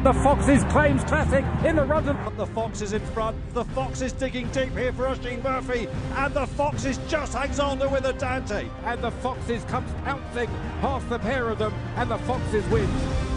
The Foxes claims classic in the runs. The Fox is in front. The Fox is digging deep here for Oisin Murphy. And the Foxes just hangs on to with a Dante. And the Foxes comes pouncing past the pair of them, and the Foxes win.